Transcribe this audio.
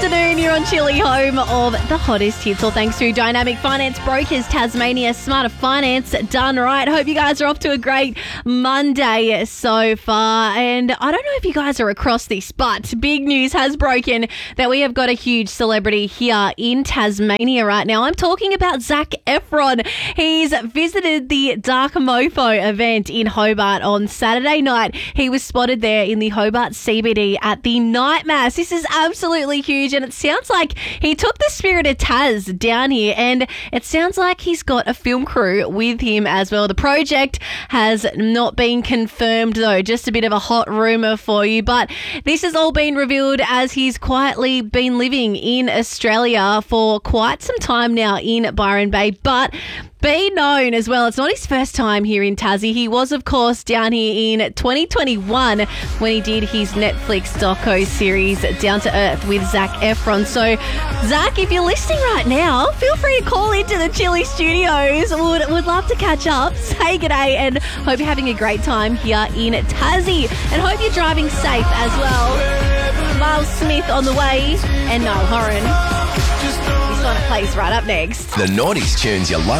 afternoon. You're on Chili, home of the hottest hits. All thanks to Dynamic Finance Brokers, Tasmania, Smarter Finance, done right. Hope you guys are off to a great Monday so far. And I don't know if you guys are across this, but big news has broken that we have got a huge celebrity here in Tasmania right now. I'm talking about Zac Efron. He's visited the Dark Mofo event in Hobart on Saturday night. He was spotted there in the Hobart CBD at the Night Mass. This is absolutely huge, and it sounds like he took the spirit of Taz down here, and it sounds like he's got a film crew with him as well. The project has not been confirmed though, just a bit of a hot rumour for you, but this has all been revealed as he's quietly been living in Australia for quite some time now in Byron Bay, but be known as well, it's not his first time here in Tassie. He was, of course, down here in 2021 when he did his Netflix doco series Down to Earth with Zac Efron. So, Zac, if you're listening right now, feel free to call into the Chili Studios. Would love to catch up, say g'day, and hope you're having a great time here in Tassie. And hope you're driving safe as well. Miles Smith on the way, and Niall Horan. This one plays right up next. The 90s tunes you love.